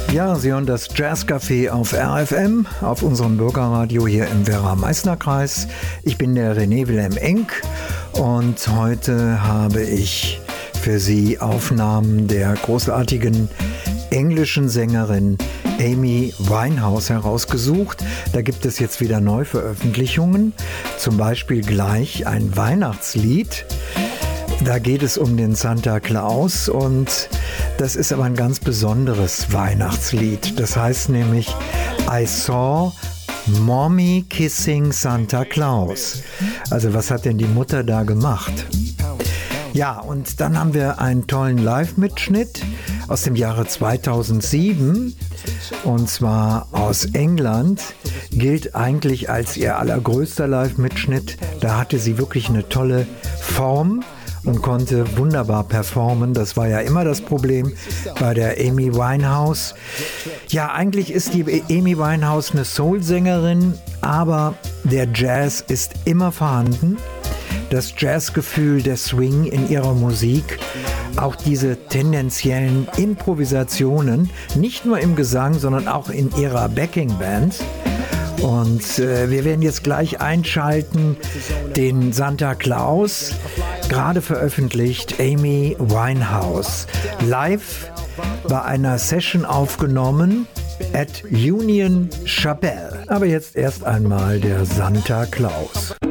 Ja, Sie hören das Jazzcafé auf RFM, auf unserem Bürgerradio hier im Werra-Meißner-Kreis. Ich bin der René Wilhelm Enck und heute habe ich für Sie Aufnahmen der großartigen englischen Sängerin Amy Winehouse herausgesucht. Da gibt es jetzt wieder Neuveröffentlichungen, zum Beispiel gleich ein Weihnachtslied. Da geht es um den Santa Claus und das ist aber ein ganz besonderes Weihnachtslied. Das heißt nämlich I Saw Mommy Kissing Santa Claus. Also was hat denn die Mutter da gemacht? Ja, und dann haben wir einen tollen Live-Mitschnitt aus dem Jahre 2007 und zwar aus England. Gilt eigentlich als ihr allergrößter Live-Mitschnitt. Da hatte sie wirklich eine tolle Form und konnte wunderbar performen. Das war ja immer das Problem bei der Amy Winehouse. Ja, eigentlich ist die Amy Winehouse eine Soul-Sängerin, aber der Jazz ist immer vorhanden. Das Jazzgefühl, der Swing in ihrer Musik, auch diese tendenziellen Improvisationen, nicht nur im Gesang, sondern auch in ihrer Backing-Band. Und wir werden jetzt gleich einschalten den Santa Claus, gerade veröffentlicht, Amy Winehouse. Live bei einer Session aufgenommen at Union Chapel. Aber jetzt erst einmal der Santa Claus.